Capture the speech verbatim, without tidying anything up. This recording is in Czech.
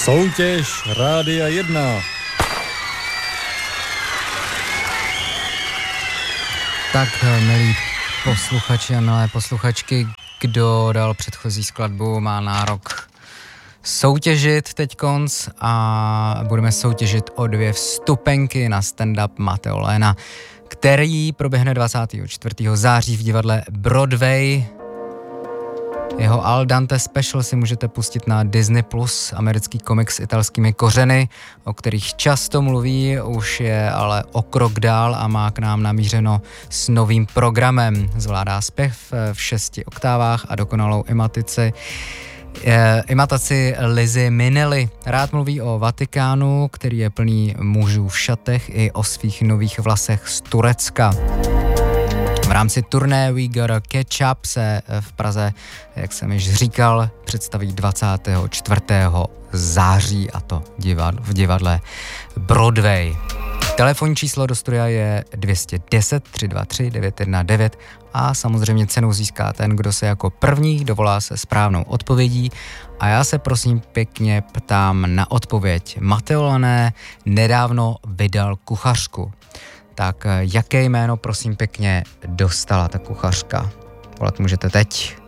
Soutěž Rádia jedna. Tak, milí posluchači a milé posluchačky, kdo dal předchozí skladbu, má nárok soutěžit teďkonc a budeme soutěžit o dvě vstupenky na stand-up Matteo Lena, který proběhne dvacátého čtvrtého září v divadle Broadway. Jeho Al Dante special si můžete pustit na Disney plus, americký komik s italskými kořeny, o kterých často mluví, už je ale o krok dál a má k nám namířeno s novým programem. Zvládá zpěv v šesti oktávách a dokonalou imitaci, imitaci Lizy Minnelli. Rád mluví o Vatikánu, který je plný mužů v šatech, i o svých nových vlasech z Turecka. V rámci turné We Gotta Catch Up se v Praze, jak jsem již říkal, představí dvacátého čtvrtého září a to v divadle Broadway. Telefonní číslo do studia je dvě stě deset tři dva tři devět jedna devět a samozřejmě cenu získá ten, kdo se jako první dovolá se správnou odpovědí. A já se prosím pěkně ptám na odpověď. Matteo Lané nedávno vydal kuchařku. Tak jaké jméno, prosím pěkně, dostala ta kuchařka? Volat můžete teď.